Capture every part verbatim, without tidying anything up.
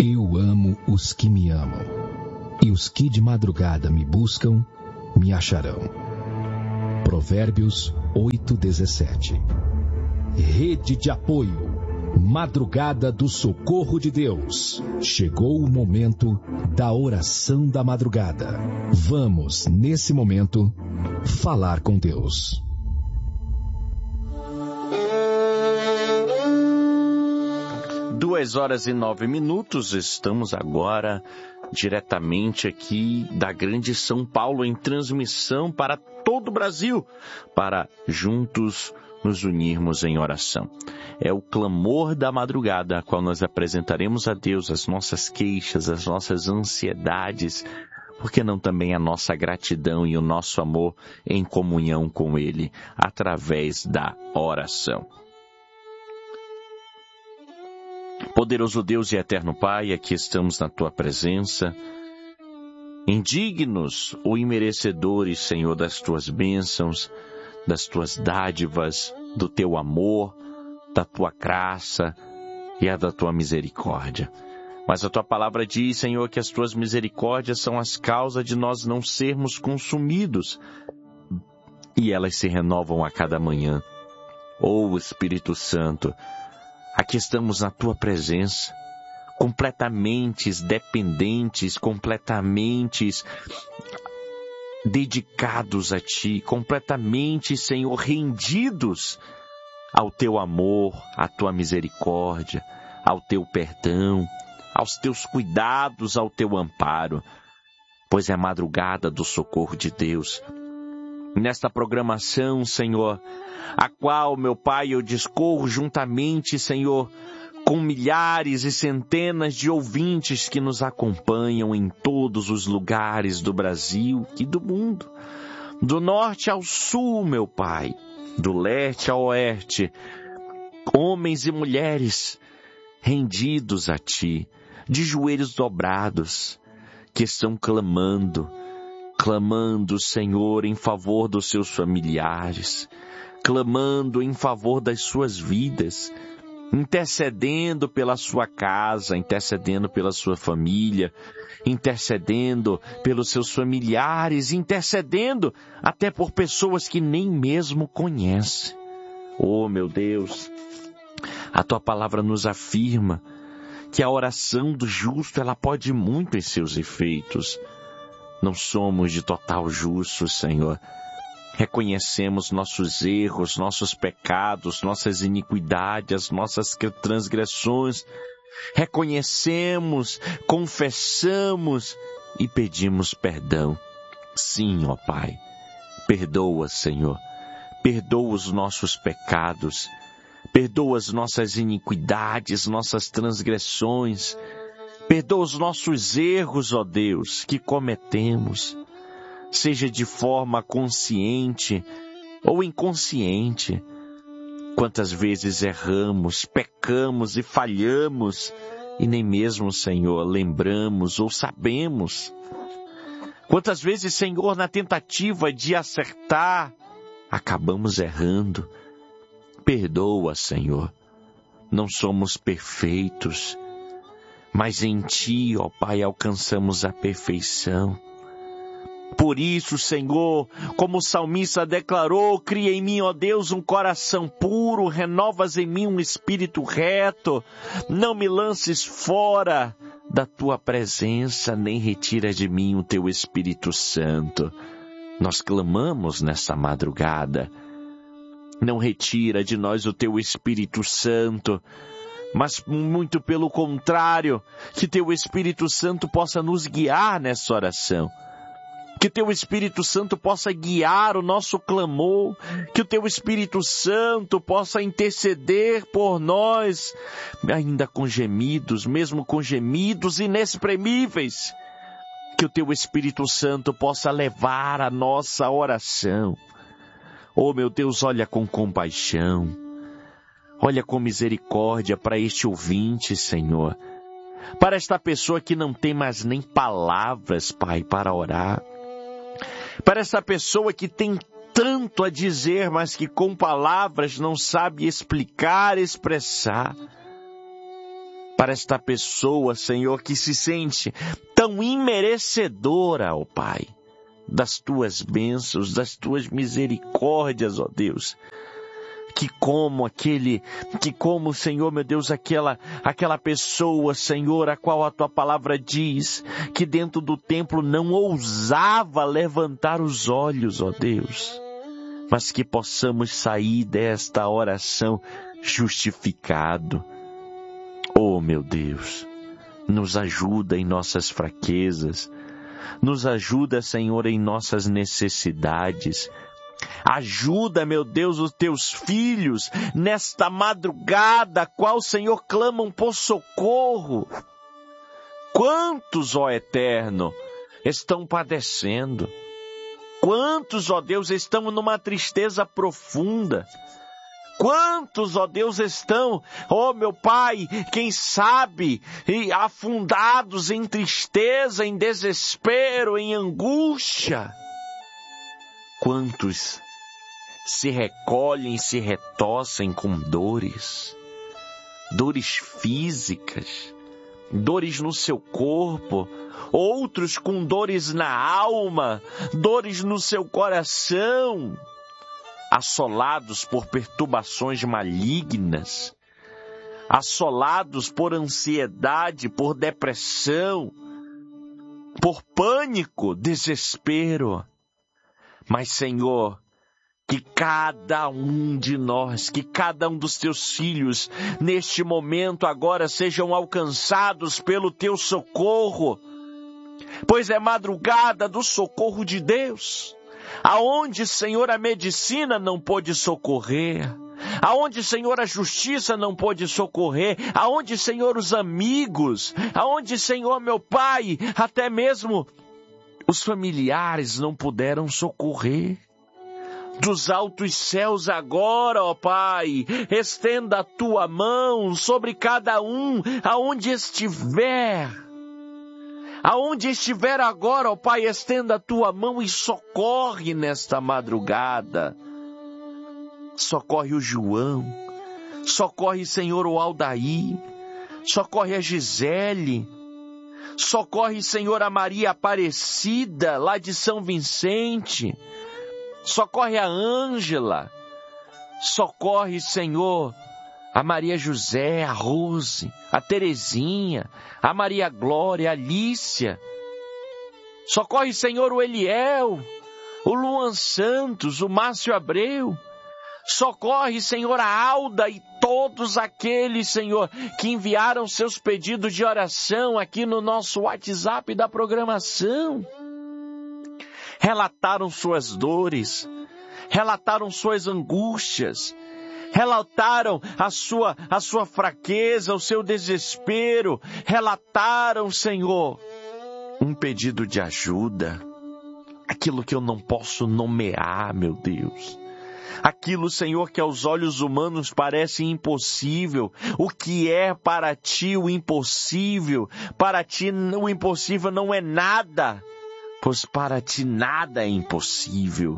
Eu amo os que me amam, e os que de madrugada me buscam, me acharão. Provérbios oito, dezessete. Rede de apoio. Madrugada do Socorro de Deus. Chegou o momento da oração da madrugada. Vamos, nesse momento, falar com Deus. Duas horas e nove minutos, estamos agora diretamente aqui da Grande São Paulo, em transmissão para todo o Brasil, para juntos nos unirmos em oração. É o clamor da madrugada, a qual nós apresentaremos a Deus as nossas queixas, as nossas ansiedades, por que não também a nossa gratidão e o nosso amor em comunhão com Ele, através da oração. Poderoso Deus e eterno Pai, aqui estamos na Tua presença, indignos ou imerecedores, Senhor, das Tuas bênçãos, das Tuas dádivas, do Teu amor, da Tua graça e a da Tua misericórdia. Mas a Tua palavra diz, Senhor, que as Tuas misericórdias são as causas de nós não sermos consumidos, e elas se renovam a cada manhã. Ó Espírito Santo, aqui estamos na Tua presença, completamente dependentes, completamente dedicados a Ti, completamente, Senhor, rendidos ao Teu amor, à Tua misericórdia, ao Teu perdão, aos Teus cuidados, ao Teu amparo, pois é a madrugada do socorro de Deus. Nesta programação, Senhor, a qual, meu Pai, eu discorro juntamente, Senhor, com milhares e centenas de ouvintes que nos acompanham em todos os lugares do Brasil e do mundo, do norte ao sul, meu Pai, do leste ao oeste, homens e mulheres rendidos a Ti, de joelhos dobrados, que estão clamando, clamando, Senhor, em favor dos seus familiares, clamando em favor das suas vidas, intercedendo pela sua casa, intercedendo pela sua família, intercedendo pelos seus familiares, intercedendo até por pessoas que nem mesmo conhecem. Oh, meu Deus, a Tua palavra nos afirma que a oração do justo, ela pode muito em seus efeitos. Não somos de total justos, Senhor. Reconhecemos nossos erros, nossos pecados, nossas iniquidades, nossas transgressões. Reconhecemos, confessamos e pedimos perdão. Sim, ó Pai, perdoa, Senhor. Perdoa os nossos pecados. Perdoa as nossas iniquidades, nossas transgressões. Perdoa os nossos erros, ó Deus, que cometemos, seja de forma consciente ou inconsciente. Quantas vezes erramos, pecamos e falhamos, e nem mesmo, Senhor, lembramos ou sabemos. Quantas vezes, Senhor, na tentativa de acertar, acabamos errando. Perdoa, Senhor. Não somos perfeitos, mas em Ti, ó Pai, alcançamos a perfeição. Por isso, Senhor, como o salmista declarou, cria em mim, ó Deus, um coração puro, renovas em mim um espírito reto, não me lances fora da Tua presença, nem retira de mim o Teu Espírito Santo. Nós clamamos nessa madrugada, não retira de nós o Teu Espírito Santo, mas muito pelo contrário, que Teu Espírito Santo possa nos guiar nessa oração. Que Teu Espírito Santo possa guiar o nosso clamor, que o Teu Espírito Santo possa interceder por nós, ainda com gemidos, mesmo com gemidos inexprimíveis. Que o Teu Espírito Santo possa levar a nossa oração. Oh, meu Deus, olha com compaixão, olha com misericórdia para este ouvinte, Senhor, para esta pessoa que não tem mais nem palavras, Pai, para orar, para essa pessoa que tem tanto a dizer, mas que com palavras não sabe explicar, expressar, para esta pessoa, Senhor, que se sente tão imerecedora, ó Pai, das Tuas bênçãos, das Tuas misericórdias, ó Deus. Que como aquele, que como, Senhor, meu Deus, aquela, aquela pessoa, Senhor, a qual a Tua palavra diz, que dentro do templo não ousava levantar os olhos, ó Deus, mas que possamos sair desta oração justificado. Oh, meu Deus, nos ajuda em nossas fraquezas, nos ajuda, Senhor, em nossas necessidades. Ajuda, meu Deus, os Teus filhos nesta madrugada, qual, Senhor, clamam por socorro. Quantos, ó Eterno, estão padecendo? Quantos, ó Deus, estão numa tristeza profunda? Quantos, ó Deus, estão, ó meu Pai, quem sabe, afundados em tristeza, em desespero, em angústia? Quantos se recolhem, se retossem com dores, dores físicas, dores no seu corpo, outros com dores na alma, dores no seu coração, assolados por perturbações malignas, assolados por ansiedade, por depressão, por pânico, desespero. Mas, Senhor, que cada um de nós, que cada um dos Teus filhos, neste momento agora sejam alcançados pelo Teu socorro, pois é madrugada do socorro de Deus, aonde, Senhor, a medicina não pôde socorrer, aonde, Senhor, a justiça não pôde socorrer, aonde, Senhor, os amigos, aonde, Senhor, meu Pai, até mesmo os familiares não puderam socorrer. Dos altos céus agora, ó Pai, estenda a Tua mão sobre cada um, aonde estiver. Aonde estiver agora, ó Pai, estenda a Tua mão e socorre nesta madrugada. Socorre o João, socorre, Senhor, o Aldair, socorre a Gisele, socorre, Senhor, a Maria Aparecida, lá de São Vicente. Socorre a Ângela. Socorre, Senhor, a Maria José, a Rose, a Terezinha, a Maria Glória, a Alícia. Socorre, Senhor, o Eliel, o Luan Santos, o Márcio Abreu. Socorre, Senhor, a Alda e todos aqueles, Senhor, que enviaram seus pedidos de oração aqui no nosso WhatsApp da programação. Relataram suas dores, relataram suas angústias, relataram a sua, a sua fraqueza, o seu desespero, relataram, Senhor, um pedido de ajuda, aquilo que eu não posso nomear, meu Deus. Aquilo, Senhor, que aos olhos humanos parece impossível. O que é para Ti o impossível? Para Ti o impossível não é nada, pois para Ti nada é impossível.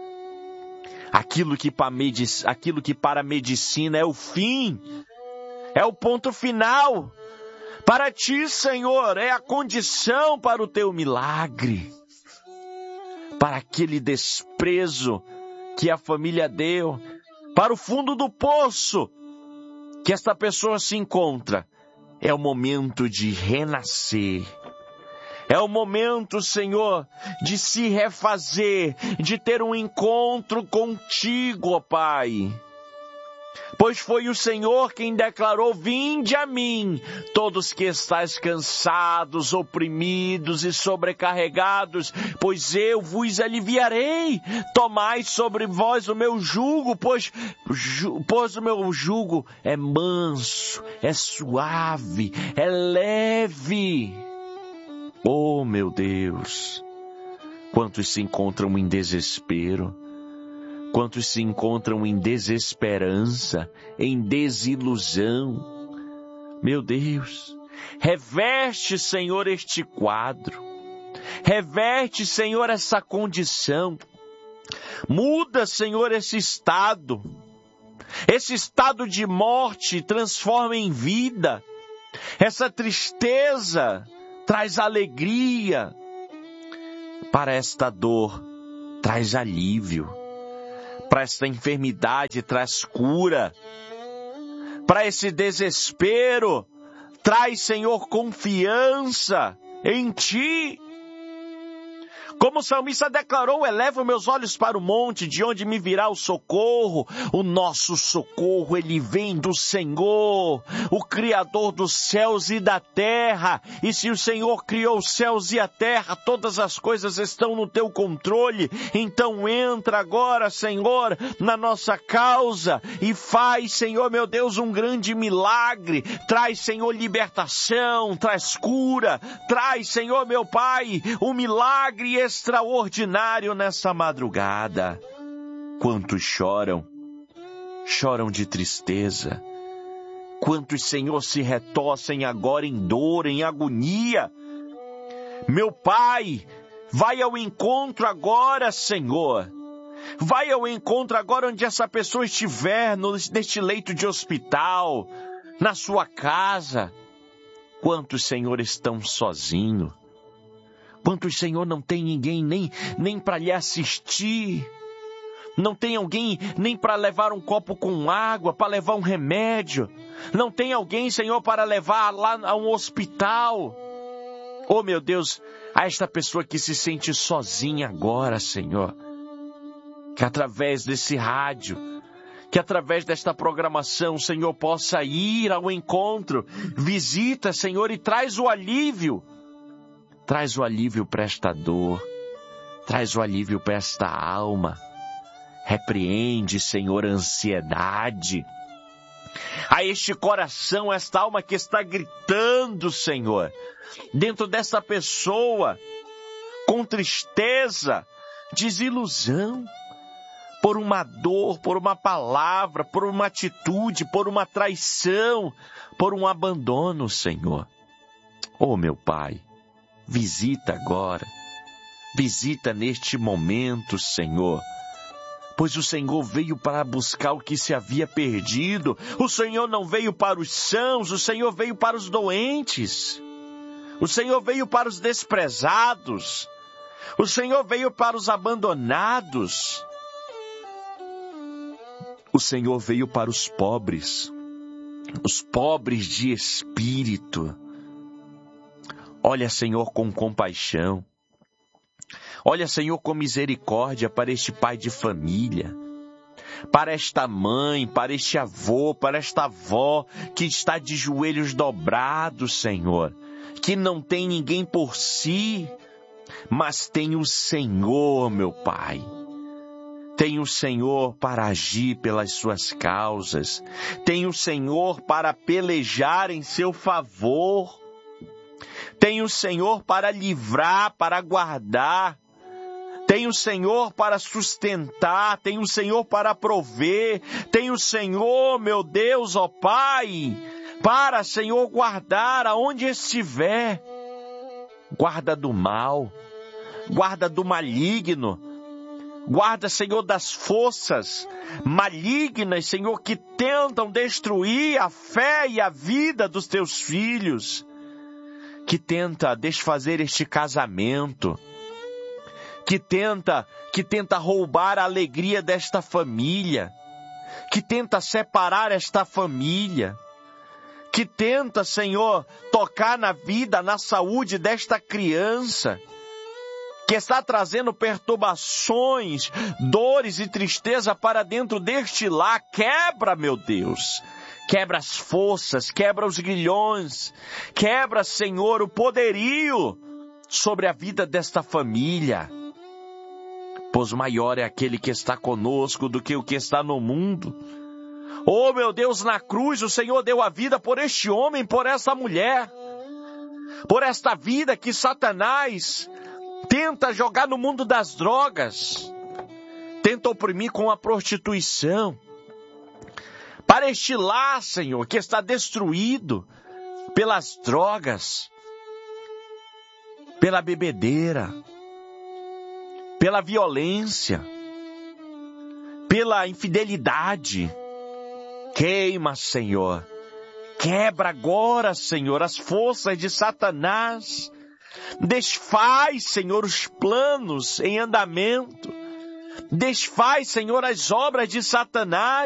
Aquilo que para, medic... Aquilo que para a medicina é o fim, é o ponto final. Para Ti, Senhor, é a condição para o Teu milagre. Para aquele desprezo que a família deu, para o fundo do poço que esta pessoa se encontra, é o momento de renascer. É o momento, Senhor, de se refazer, de ter um encontro contigo, ó Pai. Pois foi o Senhor quem declarou: vinde a mim, todos que estáis cansados, oprimidos e sobrecarregados, pois eu vos aliviarei. Tomai sobre vós o meu jugo, pois, ju, pois o meu jugo é manso, é suave, é leve. Oh, meu Deus, quantos se encontram em desespero, quantos se encontram em desesperança, em desilusão. Meu Deus, reverte, Senhor, este quadro, reverte, Senhor, essa condição, muda, Senhor, esse estado, esse estado de morte transforma em vida, Essa tristeza traz alegria. Para esta dor, traz alívio. Para esta enfermidade, traz cura. Para esse desespero, traz, Senhor, confiança em Ti. Como o salmista declarou, elevo meus olhos para o monte, de onde me virá o socorro. O nosso socorro, ele vem do Senhor, o Criador dos céus e da terra. E se o Senhor criou os céus e a terra, todas as coisas estão no teu controle. Então entra agora, Senhor, na nossa causa e faz, Senhor, meu Deus, um grande milagre. Traz, Senhor, libertação, traz cura, traz, Senhor, meu Pai, um milagre extraordinário nessa madrugada. Quantos choram, choram de tristeza. Quantos, Senhor, se retorcem agora em dor, em agonia. Meu Pai, vai ao encontro agora, Senhor. Vai ao encontro agora onde essa pessoa estiver, neste leito de hospital, na sua casa. Quantos, Senhor, estão sozinhos? Quantos, Senhor, não tem ninguém nem, nem para lhe assistir? Não tem alguém nem para levar um copo com água, para levar um remédio? Não tem alguém, Senhor, para levar lá a um hospital? Oh, meu Deus, a esta pessoa que se sente sozinha agora, Senhor, que através desse rádio, que através desta programação, o Senhor possa ir ao encontro, visita, Senhor, e traz o alívio. Traz o alívio para esta dor, traz o alívio para esta alma. Repreende, Senhor, a ansiedade. A este coração, esta alma que está gritando, Senhor, dentro dessa pessoa, com tristeza, desilusão, por uma dor, por uma palavra, por uma atitude, por uma traição, por um abandono, Senhor. Oh, meu Pai, visita agora, visita neste momento, Senhor, pois o Senhor veio para buscar o que se havia perdido. O Senhor não veio para os sãos, o Senhor veio para os doentes. O Senhor veio para os desprezados. O Senhor veio para os abandonados. O Senhor veio para os pobres, os pobres de espírito. Olha, Senhor, com compaixão. Olha, Senhor, com misericórdia para este pai de família, para esta mãe, para este avô, para esta avó que está de joelhos dobrados, Senhor, que não tem ninguém por si, mas tem o Senhor, meu Pai. Tem o Senhor para agir pelas suas causas. Tem o Senhor para pelejar em seu favor. Tem o Senhor para livrar, para guardar. Tem o Senhor para sustentar. Tem o Senhor para prover. Tem o Senhor, meu Deus, ó Pai, para, Senhor, guardar aonde estiver. Guarda do mal. Guarda do maligno. Guarda, Senhor, das forças malignas, Senhor, que tentam destruir a fé e a vida dos teus filhos, que tenta desfazer este casamento, que tenta, que tenta roubar a alegria desta família, que tenta separar esta família, que tenta, Senhor, tocar na vida, na saúde desta criança, que está trazendo perturbações, dores e tristeza para dentro deste lar. Quebra, meu Deus, quebra as forças, quebra os grilhões, quebra, Senhor, o poderio sobre a vida desta família, pois maior é aquele que está conosco do que o que está no mundo. Oh, meu Deus, na cruz o Senhor deu a vida por este homem, por esta mulher, por esta vida que Satanás tenta jogar no mundo das drogas, tenta oprimir com a prostituição. Para este lar, Senhor, que está destruído pelas drogas, pela bebedeira, pela violência, pela infidelidade. Queima, Senhor, Quebra agora, Senhor, as forças de Satanás. Desfaz, Senhor, os planos em andamento. Desfaz, Senhor, as obras de Satanás.